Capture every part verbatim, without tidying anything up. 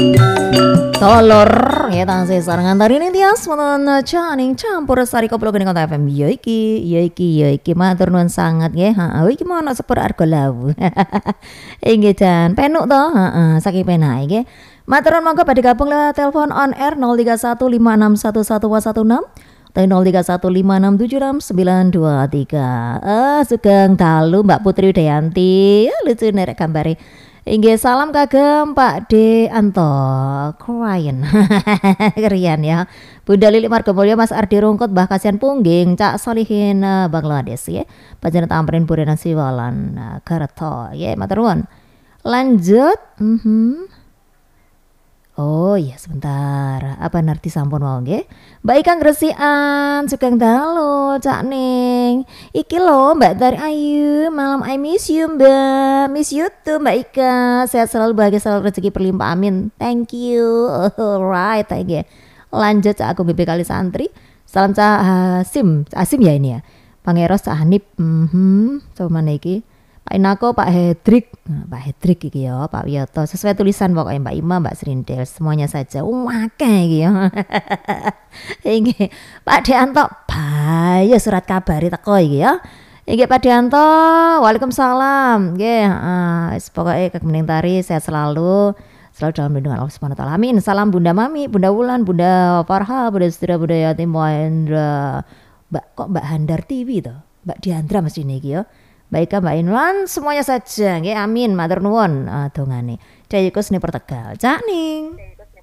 Tolor ya tangsih sarangan tadi nih tias wonten caning campur sari koplo geni kota F M ya iki ya iki ya iki matur nuwun sangat nggih heeh iki mau ana sepur arga lawu inggih jan penuk to heeh saking penake nggih matur nuwun monggo badhe gabung lewat telepon on air nol tiga satu lima enam satu satu dua satu enam atau nol tiga satu lima enam tujuh enam sembilan dua tiga eh sugeng dalu Mbak Putri Udayanti lucu nerek gambare. Inggih salam kagem Pak D Anto klien kerian ya Bunda Lili Margomulyo Mas Ardi Rungkut Mbah Kasihan Pungging Cak Solihin uh, Bangladesh ya Panjenengan Tamrin Purina Siwalan uh, Karto ya matur nuwun lanjut mm-hmm. Oh iya sebentar apa narti sampun wae nggih Mbak Ika Gresian sugeng dalu Cak Ning iki lho Mbak Tari Ayu malam I miss you Mbak miss you too Mbak Ika sehat selalu bahagia selalu rezeki berlimpah amin thank you alright nggih lanjut Cak Agung B B Kali Santri salam Cak Hasim Cak Hasim ya ini ya Pangeros Cak Hanif mhm coba mana iki Pak Inako, Pak Hedrik, nah, Pak Hedrik iki ya, Pak Wiyoto, sesuai tulisan pokoknya Mbak Ima, Mbak Srindel, semuanya saja. Wakeh iki ya. Iki Pak Deanto, bahaya surat kabari teko iki ya. Iki Pak Deanto, waalaikumsalam. Nggih, heeh, uh, pokoke kekening tari sehat selalu. Selalu dalam lindungan Allah Subhanahu wa taala. Amin. Salam Bunda Mami, Bunda Wulan, Bunda Farha, Bunda Sutira, Bunda Yati Mahendra. Mbak kok Mbak Handar T V to? Mbak Diandra mesti iki ya. Baik Mbak Inwan semuanya saja nggih amin matur nuwun uh, dongane Dayikus ni Pertegal Cak Ning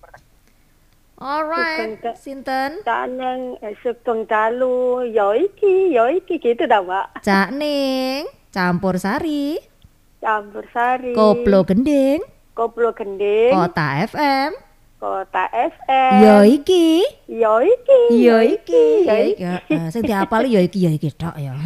alright sinten Cak Ning sugeng dalu ya iki ya iki gitu dah Mbak Cak Ning campur sari campur sari koplo gending koplo gending kota F M kota F M ya iki ya iki ya iki ya iki sing diapal ya iki ya iki tok ya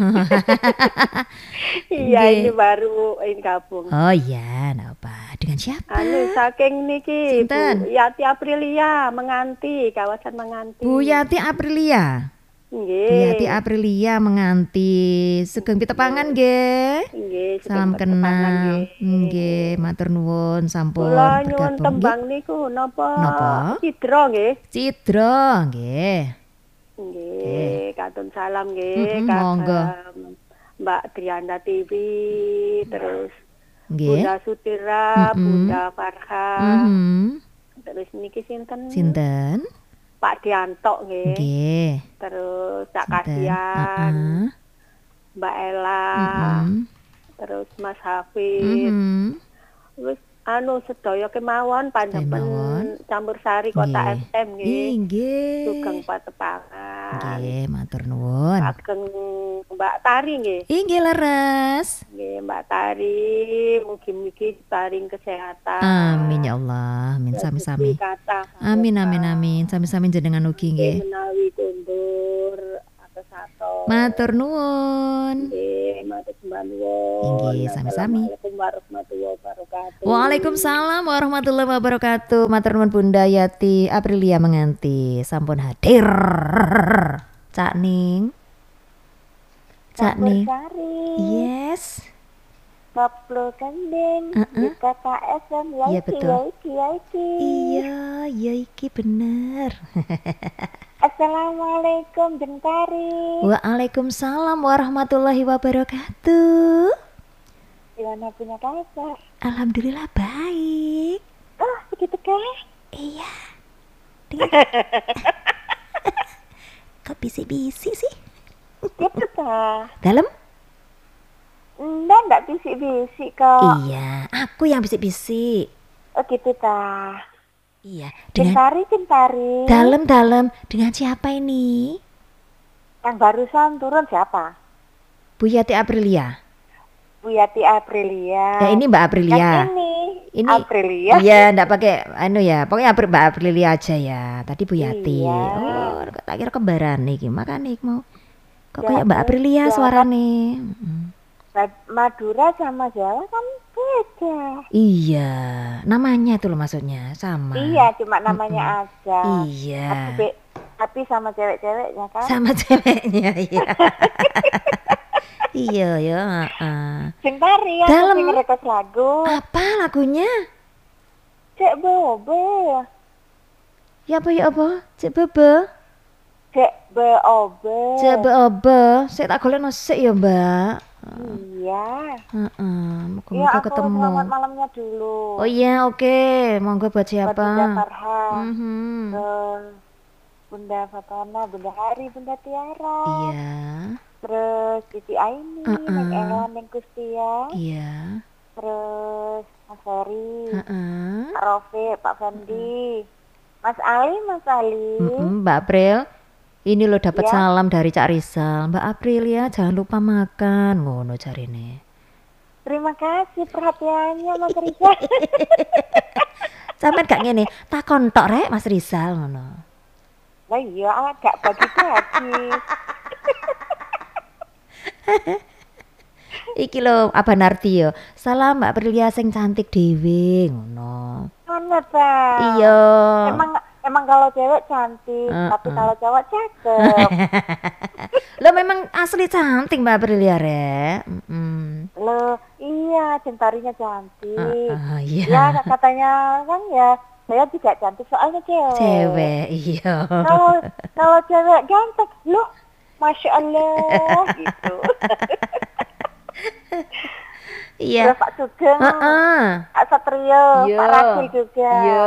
iya ini baru ini gabung oh iya apa dengan siapa anu saking niki Sinten? Bu Yati Aprilia Menganti kawasan Menganti Bu Yati Aprilia nggih Bu Yati Aprilia Menganti sugeng pitepangan nggih nggih salam kenal nggih matur nuwun sampun kula nyuwun bergabung tembang niku napa napa Cidra nggih Cidra nggih nggih katun salam nggih mm-hmm, monggo Mbak Trianda T V terus nggih Bunda Sutira mm-hmm. Bunda Farha mm-hmm. terus niki sinten sinten Pak Dianto nggih nggih terus Cak Kasian uh-uh. Mbak Ella mm-hmm. terus Mas Hafid mm-hmm. wis anu sedaya kemawon panjenengan campur sari kota F M nggih nggih sugeng patepangan nggih matur nuwun ageng Mbak Tari nggih inggih leres nggih Mbak Tari mugi-mugi paring kesehatan amin ya Allah amin sami-sami amin amin amin sami-sami jenengan ugi nggih menawi kundur atus-atus matur nuwun nggih matur nuwun inggih sami-sami Assalamualaikum warahmatullahi wabarakatuh Waalaikumsalam warahmatullahi wabarakatuh matur nuwun Bunda Yati Aprilia Menganti sampun hadir Cak Ning Cak Ning yes Koplo Gending uh-uh. di kota F M ya iya iki, betul ya iki, ya iki. Iya ya iki bener Assalamualaikum Jengkari Waalaikumsalam warahmatullahi wabarakatuh gimana punya kabar? Alhamdulillah baik Oh begitu kah? iya kok bisik-bisik sih Gitu kah? dalam? Enggak, enggak bisik-bisik kok Iya, aku yang bisik-bisik. Oh gitu kah? Iya, dengan Jengkari, Jengkari dalam-dalam dengan siapa ini? Yang barusan turun siapa? Bu Yati Aprilia. Bu Yati Aprilia Ya ini Mbak Aprilia. Yang ini, ini Aprilia Iya, enggak pakai anu ya. Pokoknya Mbak Aprilia aja ya. Tadi Bu Yati. Iya. Oh, tak kira kembaran nih makane mau. Kok Ya, kayak Mbak Aprilia ya, suarane. Madura sama Jawa kan beda. Iya, namanya itu loh maksudnya sama. Iya, cuma namanya Mm-mm. aja. Iya. Tapi, tapi sama cewek-ceweknya kan. Sama ceweknya, iya. Iya ya. Uh. Jengkari ya, Dalam sing request lagu. apa lagunya? Cek Bobe. Ya apa ya apa? Cek Bebe. Cek Bobe. Cek Bebe. Sik tak golekno sik ya, Mbak. Iya. Heeh, Iya, muga-muga aku ketemu. selamat malamnya dulu. Oh iya, oke. Monggo buat Buat siapa? Bunda Farhan. Mhm. Terus Bunda Fatana, Bunda Hari, Bunda Tiara. Iya. Terus Titi Aini, Heeh. Neng Ella, Neng Kustia. Iya. Terus Mas Ferry, Heeh. Pak Rofi, Pak Fendi, Mas Ali, Mas Ali. Mm-mm, Mbak April. Ini lo dapat Ya. salam dari Cak Rizal. Mbak April ya, jangan lupa makan. Ngono jarine. Terima kasih perhatiannya Mas Rizal. Sampai gak ngene, takon tok rek Mas Rizal ngono. Lah iya, agak bagi-bagi. Iki lo Abah Narti yo. Salam Mbak Aprilia sing cantik dhewe ngono. Mana Pak? Iya. Emang emang kalau cewek cantik, Uh, tapi uh. kalau cowok cakep. Lo memang asli cantik Mbak Aprilia rek. Mm-mm. Loh, iya, centarinya cantik. Uh, uh, iya. Ya, katanya kan ya, saya juga cantik soalnya cewek. Cewek, iya. Kalau kalau cewek ganteng, loh, masya Allah, gitu. Iya. Terus Pak Sugeng, Heeh. Pak Satrio, Iya. Pak Rasul juga. Iya.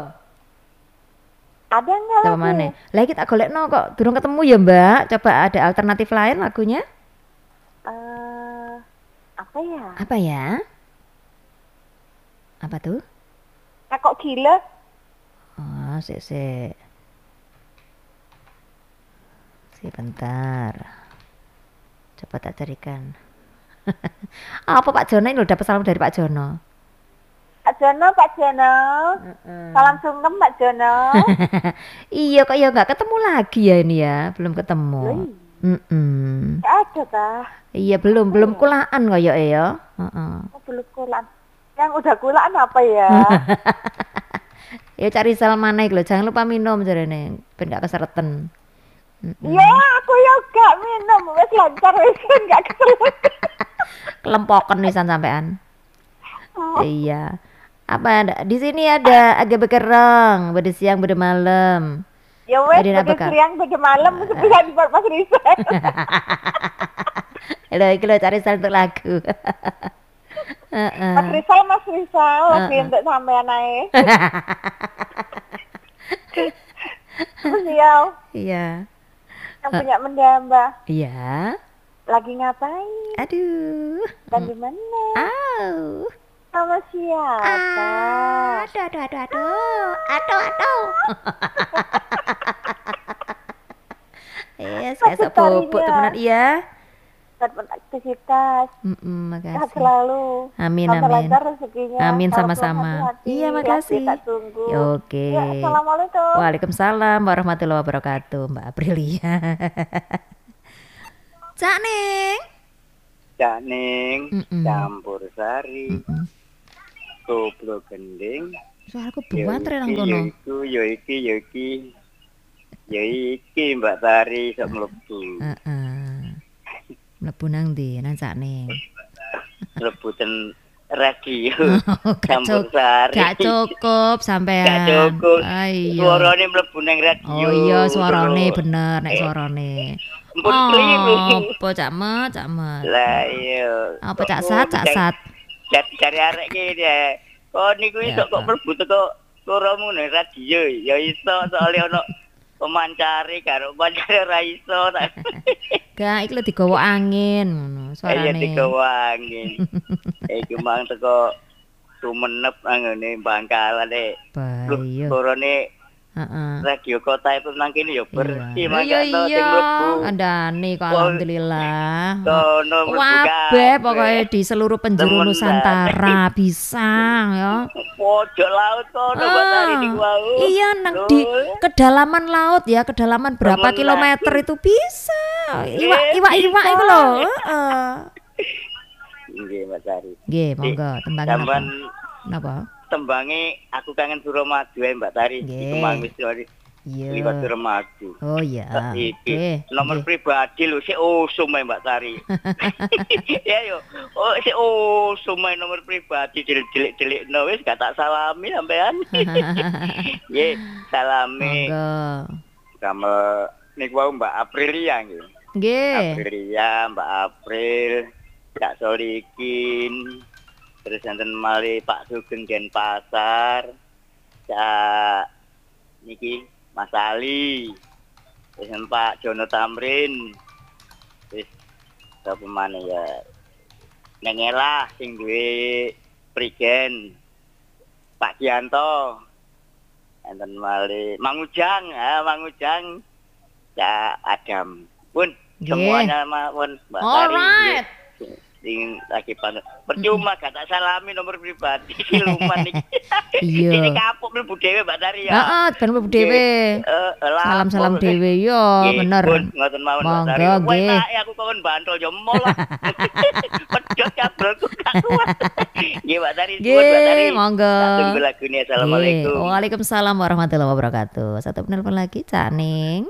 Ada nggak Coba lagu? mana? Lagi tak golekno kok durung ketemu ya, Mbak. Coba ada alternatif lain lagunya? Eh, apa ya? Apa ya? Apa tuh? Nah, kok gila? Oh, sik sik. Sebentar. Coba tak carikan. Apa Pak Jono ini udah dapat salam dari Pak Jono? Pak Jono, Pak Jono. Salam sungkem Pak Jono. Iya kok ya nggak ketemu lagi ya ini ya, belum ketemu. Loh, Mm-mm. nggak ada kah? Iya belum belum kulaan koyo ya. Heeh. Oh, belum kulaan. Yang udah kulaan apa ya? Ya cari sel mana iku lho, jangan lupa minum jarene ben gak kesereten. Iya, aku ya gak minum. Wes lancar wes gak keselak. Kelempokan wisan sampean. Iya. Apa ada di sini ada agak bekerang, pada siang pada malam. Ya wes, Ada apa, bagi Kak? siang bagi malam sebulan buat Mas Rizal. Halo, iki lho cari sel untuk lagu. Heeh. Mas Rizal, Mas Rizal, lagi untuk sampean ae. Mas Rizal, Iya. yang punya mendamba, Iya. lagi ngapain? Aduh. Dan di mana? Au. Sama siapa? Aduh, aduh, aduh, aduh. Aduh, aduh. Yes, kayak sok bobok temenan iya. Buat aktivitas. Mm-mm, Sehat makasih. selalu. Amin, Tambah amin. lancar rezekinya. Amin, Kalau sama-sama. Tuhan hati-hati. Iya, makasih. Kita tunggu. Ya, oke. Ya, assalamualaikum. Waalaikumsalam warahmatullahi wabarakatuh, Mbak Aprilia. Cak Ning. Cak Ning, Mm-mm. campur sari, Mm-mm. koplo gending, Suaraku yo buantre nang iki, kono. yo iku, yo iki, yo iki, yo iki Mbak Tari sok mlebu, Heeh. Mlebu nang ndi nang Cak Ning. mlebu ten radio, Oh, gak campur cukup, sari, gak cukup sampean. gak cukup, Ah, iya. suarane mlebu nang radio. Oh iya suarane bener nek suarane. Ampun keliru. Apa Cak Met, Cak Met. Lah iya. Apa Cak Sat, Cak Sat. Cari cari arek iki ya. Oh niku Ya, iso kok Pak. mlebu teko suaramu nang radio. Ya iso soalnya ono pemancari karo pancare ora iso. Gak iki lho digawa angin ngono Iya suarane. digawa angin. Iki mang teko Sumenep ngene Bangkalan e. Loh, Bayo. suarane Heeh. radio kota itu nang kene ya Iya bersih mangga iya. sing mlebu. Andane kok Oh, alhamdulillah. Kono mlebu Kabeh pokoknya di seluruh penjuru Temenan. Nusantara bisa ya. pojok laut kono Mbak Tari niku wau. Iya nang di Loh. kedalaman laut ya, kedalaman berapa Temenan. kilometer itu bisa. Iwak Eh, iwak iwak bisa. itu loh. Heeh. Nggih Mbak Tari. Nggih, monggo tembang Sampean napa? tembange aku kangen Suramadu ae Mbak Tari. Nggih. Di Kemang wis Iya. Liwat Remagu. Oh iya. Iki Oke. nomor Nggih. pribadi lho sik usum ae Mbak Tari. Ya yo. Oh sik usum ae nomor pribadi delik-delik-delikno wis gak tak salami sampean. Nggih, salami. Monggo. Damel niku wau Mbak Aprilia nggih. Nggih. Aprilia, Mbak April, Kak Solikin, terus enten malih Pak Sugeng Denpasar, Cak niki Mas Ali, terus Pak Jono Tamrin, terus sapa maneh ya, Neng Ela sing duwe Prigen, Pak Gianto, enten malih Mang Ujang, ah Mang Ujang, Cak Adam, pun Nggih. semuanya mawon Mbak Tari. Alright. Sing lagi panas. Percuma gak tak salami nomor pribadi siluman iki. Iya. Ini kapuk mlebu dhewe Mbak Tari ya. Heeh, ben mlebu dhewe. Salam-salam dhewe yo, bener. Ngoten mawon Mbak Monggo, Tari. Kowe nggih. tak aku kon bantol yo molah. Pedhot kabelku gak kuat. Nggih Mbak Tari, suwun Mbak Tari. Nggih, monggo. Tak tunggu lagune. Assalamualaikum. Nggih. Waalaikumsalam warahmatullahi wabarakatuh. Satu penelpon lagi, Cak Ning.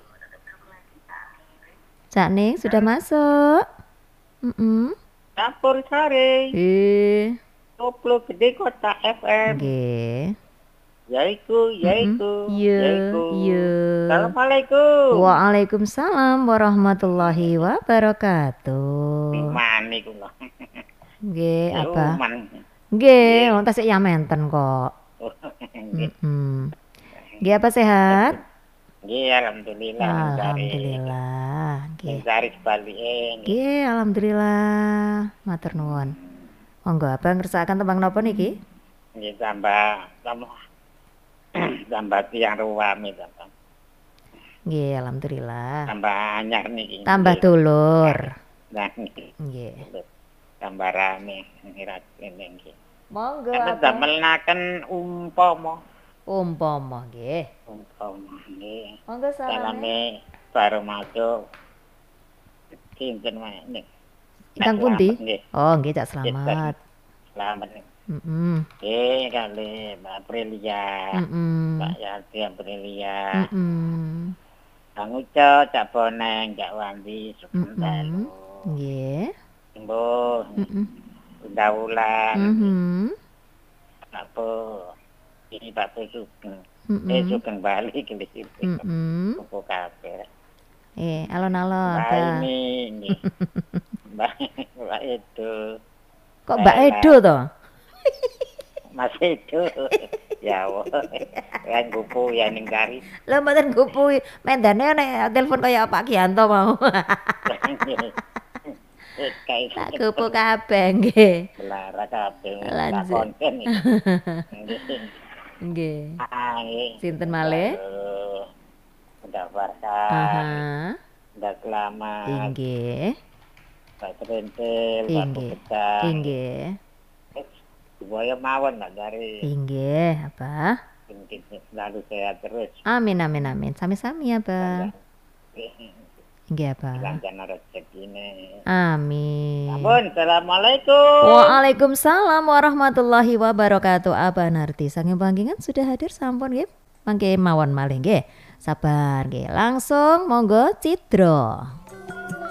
Cak Ning sudah masuk. Mm-mm. Campur sari, Eh, koplo gede kota F M. nggih. Yaiku, yaiku, Iya, yaiku. iya. Assalamualaikum. Waalaikumsalam warahmatullahi wabarakatuh. Mani kula. Nggih, apa? Man. Nggih, wong tasik ya menten kok. Mm-mm. Nggih, apa sehat? Nggih, alhamdulillah. Alhamdulillah. Nggih. Mencari sebalike. Nggih, alhamdulillah. Matur nuwun. Monggo, Abang ngersakaken tembang napa niki? Nggih, tambah tambah tambah tiang ruwami tambah. Nggih, alhamdulillah. Tambah anyar niki. Tambah dulur. Nah, niki. Nggih. Tambah rame ngirat kene nggih. Monggo, Enten Abang. damelnaken umpama. Umpama nggih. Umpama nggih. Monggo salame. Salame baru masuk. Sinten wae nih. Ingkang pundi? Nggih. Oh, nggih, Cak Slamet. Selamat nih. Heeh. Nggih, kali Mbak Aprilia. Heeh. Mbak Yati Aprilia. Heeh. Kang Uco, Cak Boneng, Cak Wandi, sebentar. Nggih. Mbuh. Heeh. Bunda Wulan. Mhm. Apa? Ini Pak Sugeng. Heeh. Eh, Sugeng Bali kali itu. Heeh. Kupu kabeh. Eh, alon-alon, Mbak Abang. ini, ini. Mbak, Mbak Edo. Kok Mbak Edo to? Mas Edo. Ya Allah. Kan kupu ya ning kari. Lah mboten kupu, mendane nek telepon kaya Pak Gianto mau. Kayak Tak kupu kabeh nggih. belara kabeh. Lanjut. Tak konten iki. Nggih. Ah, nggih. Sinten malih? Halo. Udah Farhan. Aha. Udah Selamat. Inggih. Pak Trentil, Pak Inggih. Pecah. Inggih. Buaya mawon Mbak dari. Inggih, apa? Mungkin selalu sehat terus. Amin amin amin. Sami-sami ya, Bang. Inggih, apa? Lancar rezekine. Amin. Ampun, assalamualaikum. Waalaikumsalam warahmatullahi wabarakatuh. Abah Narti sange panggingan sudah hadir sampun nggih. Mangke mawon malih nggih. Sabar nggih. Langsung monggo Cidro.